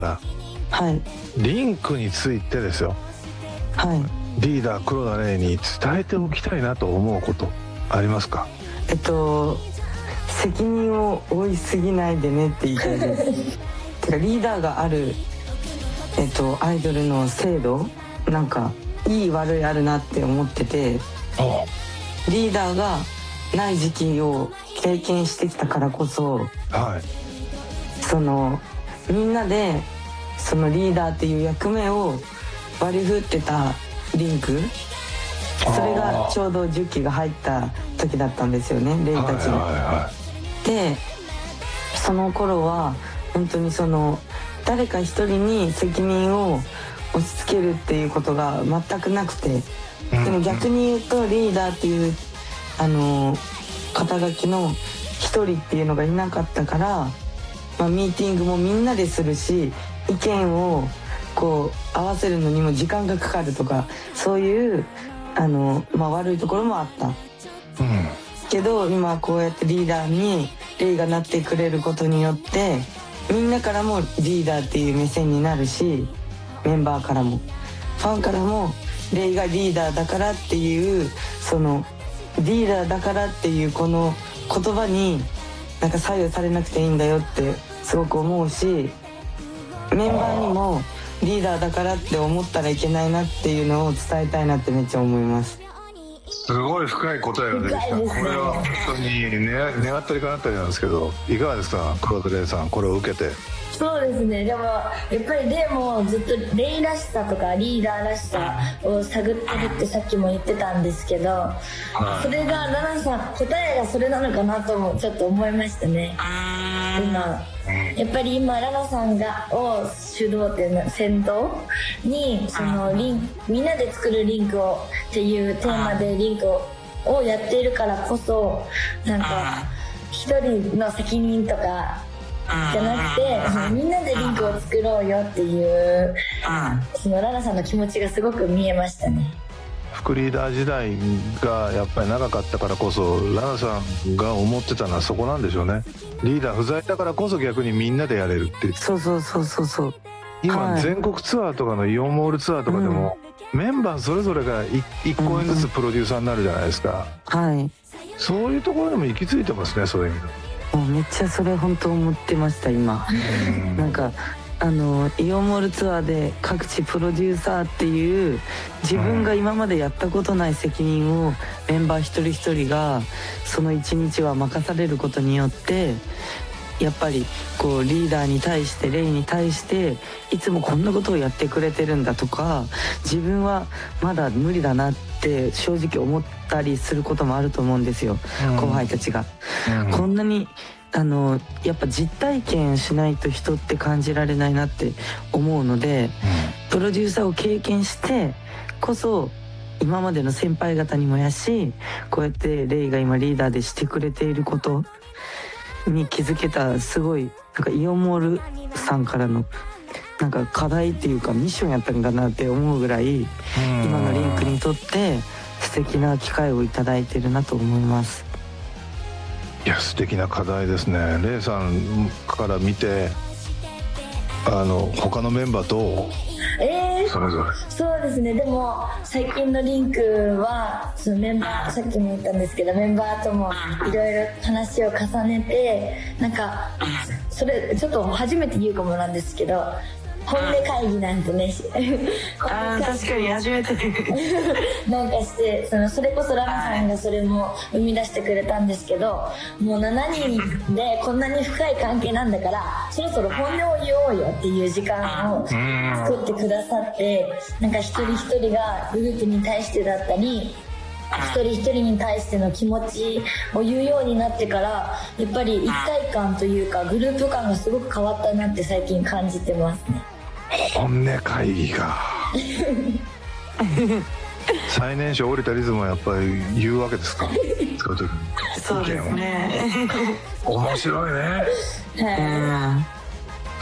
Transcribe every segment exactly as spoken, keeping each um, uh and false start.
ら、 はい、 リンクについてですよ、 はい、 リーダー黒田玲に伝えておきたいなと思うことありますか？ えっと責任を負いすぎないでねって言いたいですてかリーダーがある、えっと、アイドルの制度なんかいい悪いあるなって思ってて、リーダーがない時期を経験してきたからこそ、 はい、 そのみんなでそのリーダーっていう役目を割り振ってたリンク、それがちょうどじゅっきが入った時だったんですよね、レイたちが、はいはいはい、でその頃は本当にその誰か一人に責任を押し付けるっていうことが全くなくて、でも逆に言うとリーダーっていうあの肩書きの一人っていうのがいなかったから、まあ、ミーティングもみんなでするし、意見をこう合わせるのにも時間がかかるとか、そういうあの、まあ、悪いところもあった、うん、けど今こうやってリーダーにレイがなってくれることによってみんなからもリーダーっていう目線になるし、メンバーからもファンからもレイがリーダーだからっていう、そのリーダーだからっていうこの言葉になんか左右されなくていいんだよってすごく思うし、メンバーにもリーダーだからって思ったらいけないなっていうのを伝えたいなってめっちゃ思います。 すごい深い答えが出てきた、ね、これは本当に願ったりかなったりなんですけど、いかがですか黒田玲さん、これを受けて。 そうですね、でもやっぱりレイもずっとレイらしさとかリーダーらしさを探ってるってさっきも言ってたんですけど、はい、それがラナさん答えがそれなのかなともちょっと思いましたね。今やっぱり今ラナさんがを主導っていうの先導にそのリンみんなで作るリンクをっていうテーマでリンクををやっているからこそ、なんか一人の責任とかじゃなくて、みんなでリンクを作ろうよっていうそのラナさんの気持ちがすごく見えましたね。 副リーダー時代がやっぱり長かったからこそ、ラナさんが思ってたのはそこなんでしょうね。リーダー不在だからこそ逆にみんなでやれるっていう。 そうそうそうそうそう。 今、はい、全国ツアーとかのイオンモールツアーとかでも、うん、メンバーそれぞれがいっこえんずつプロデューサーになるじゃないですか、うん、はい。そういうところでも行き着いてますね、そういう意味で。 もうめっちゃそれ本当思ってました今なんかあのイオンモールツアーで各地プロデューサーっていう自分が今までやったことない責任をメンバー一人一人がその一日は任されることによって、やっぱりこうリーダーに対してレイに対していつもこんなことをやってくれてるんだとか、自分はまだ無理だなって正直思ったりすることもあると思うんですよ、うん、後輩たちが、うん、こんなにあのやっぱ実体験しないと人って感じられないなって思うので、うん、プロデューサーを経験してこそ今までの先輩方にもやし、こうやってレイが今リーダーでしてくれていることに気づけた、すごいなんかイオンモールさんからのなんか課題っていうかミッションやったんだなって思うぐらい、今のリンクにとって素敵な機会をいただいてるなと思います。 いや素敵な課題ですね。レイさんから見てあの他のメンバーどう？ えー、 それぞれ。 そうですね。でも最近のリンクはそのメンバー、さっきも言ったんですけどメンバーともいろいろ話を重ねて、なんかそれちょっと初めて言うかもなんですけど、本音会議なんてねあー確かに初めてなんかして、そのそれこそラナさんがそれも生み出してくれたんですけど、もうしちにんでこんなに深い関係なんだからそろそろ本音を言おうよっていう時間を作ってくださって、なんか一人一人がグループに対してだったり一人一人に対しての気持ちを言うようになってから、やっぱり一体感というかグループ感がすごく変わったなって最近感じてますね。 本音会議が最年少降りたリズムはやっぱり言うわけですか使う時に。 そうですね面白いね、 はい、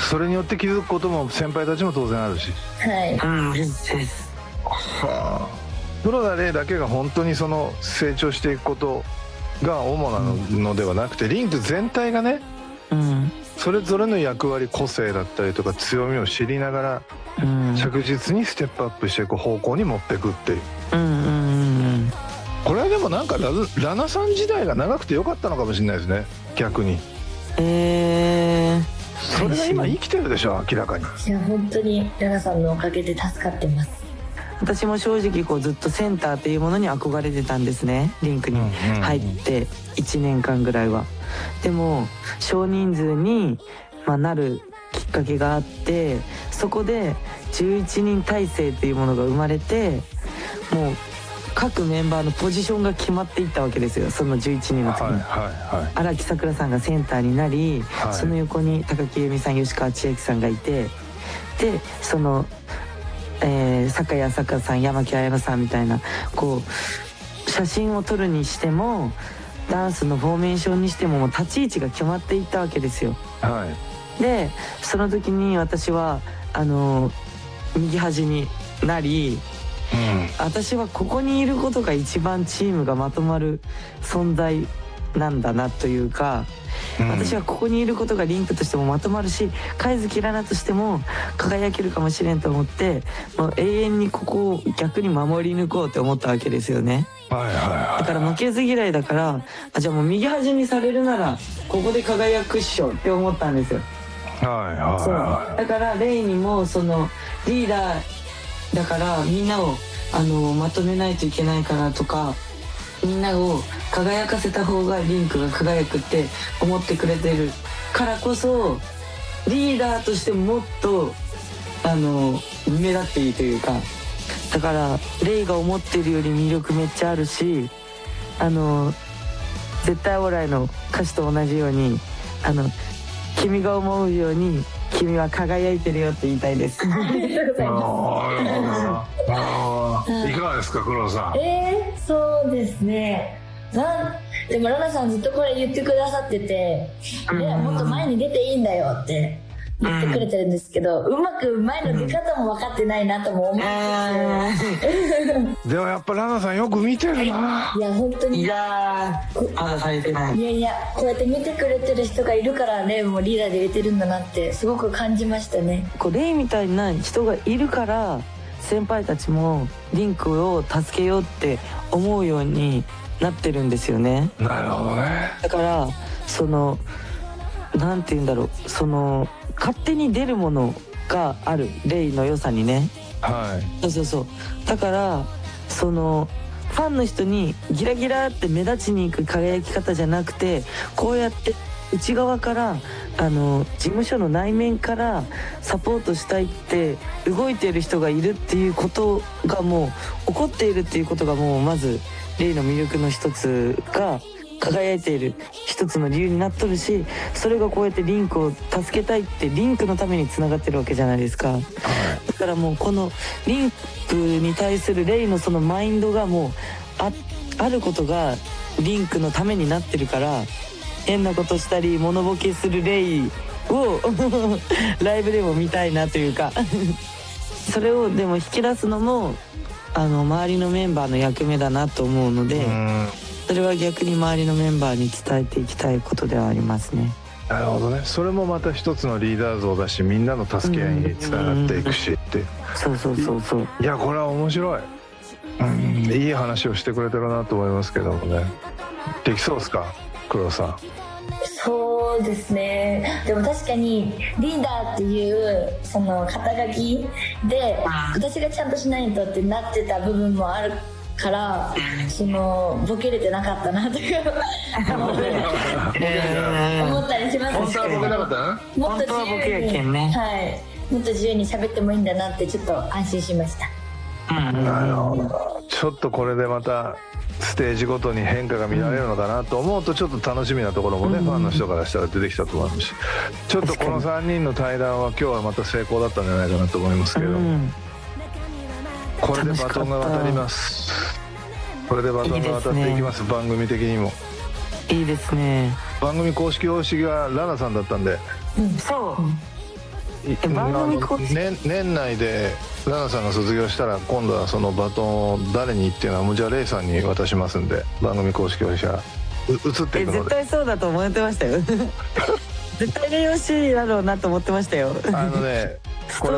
それによって気づくことも先輩たちも当然あるし、 はい、 うんですはあ。黒田レイだけが本当にその成長していくことが主なのではなくて、リンク全体がね、 うん、 それぞれの役割、個性だったりとか強みを知りながら、うん、着実にステップアップしていく方向に持っていくっていう、うんうんうん、これはでもなんか ラ, ラナさん時代が長くてよかったのかもしれないですね、逆に。 えー、 それが今生きてるでしょ、明らかに。 いや本当にラナさんのおかげで助かってます。 私も正直こうずっとセンターっていうものに憧れてたんですね、リンクに入っていちねんかんぐらいは。でも少人数に、まあ、なるきっかけがあって、そこでじゅういちにん体制っていうものが生まれて、もう各メンバーのポジションが決まっていったわけですよ、そのじゅういちにんの時に。荒木さくらさんがセンターになり、はい、その横に高木由美さん、吉川千秋さんがいて、でその、えー、坂井朝香さん、山木彩乃さんみたいな、こう写真を撮るにしてもダンスのフォーメーションにしてももう立ち位置が決まっていったわけですよ。 はい、 でその時に私はあの右端になり、うん、私はここにいることが一番チームがまとまる存在なんだなというか、うん、私はここにいることがリンクとしてもまとまるし、貝月ラナとしても輝けるかもしれんと思って、もう永遠にここを逆に守り抜こうって思ったわけですよね。 はいはいはい、 だから負けず嫌いだから、あ、じゃあもう右端にされるならここで輝くっしょって思ったんですよ。 はいはいはい、 そうだからレイにもそのリーダーだからみんなをあのまとめないといけないからとか、みんなを輝かせた方がリンクが輝くって思ってくれてるからこそ、リーダーとしてもっとあの目立っていいというか、だからレイが思ってるより魅力めっちゃあるし、あの絶対オーライの歌詞と同じように、あの君が思うように君は輝いてるよって言いたいです。ああ、いかがですか黒田さん。 えー、そうですね。なでもラナさんずっとこれ言ってくださってて、いやもっと前に出ていいんだよって言ってくれてるんですけど、うまく前の出方も分かってないなとも思うんですよ。 でもやっぱラナさんよく見てるな。 いや本当に。 いやーまだされてない。 いやいや、こうやって見てくれてる人がいるからレイもリーダーで入れてるんだなってすごく感じましたね。 こうレイみたいな人がいるから先輩たちもリンクを助けようって思うようになってるんですよね。 なるほどね。 だからそのなんて言うんだろう、その勝手に出るものがあるレイの良さにね。 はい。 そうそうそう。だからそのファンの人にギラギラって目立ちに行く輝き方じゃなくて、こうやって内側からあの事務所の内面からサポートしたいって動いている人がいるっていうことがもう起こっているっていうことがもうまずレイの魅力の一つが輝いている一つの理由になっとるし、それがこうやってリンクを助けたいってリンクのためにつながってるわけじゃないですか。だからもうこのリンクに対するレイのそのマインドがもう あ, あることがリンクのためになってるから、変なことしたりモノボケするレイをライブでも見たいなというかそれをでも引き出すのもあの周りのメンバーの役目だなと思うので、それは逆に周りのメンバーに伝えていきたいことではありますね。 なるほどね。それもまた一つのリーダー像だし、みんなの助け合いにつながっていくしって。 そうそうそうそう。 いやこれは面白い。うん、いい話をしてくれてるなと思いますけどもね。できそうですか黒田さん。 そうですね。でも確かにリーダーっていうその肩書きで私がちゃんとしないとってなってた部分もあるから、そのボケれてなかったなとか思ったりします。 本当はボケなかったもっと自由に、ね、はい、もっと自由に喋ってもいいんだなってちょっと安心しました。 なるほど。ちょっとこれでまたステージごとに変化が見られるのかなと思うと、ちょっと楽しみなところもね、うん、ファンの人からしたら出てきたと思いますし、ちょっとこのさんにんの対談は今日はまた成功だったんじゃないかなと思いますけども、うん、これでバトンが渡ります。これでバトンが渡っていきます。いいですね、番組的にもいいですね。 番組公式方式がラナさんだったんで、 うん、そう、 番組公式 年, 年内でラナさんが卒業したら、今度はそのバトンを誰にっていうのはもうじゃあレイさんに渡しますんで、番組公式方式が移っていくので。 絶対そうだと思ってましたよ絶対レイヨシだろうなと思ってましたよ。 あのねスこれ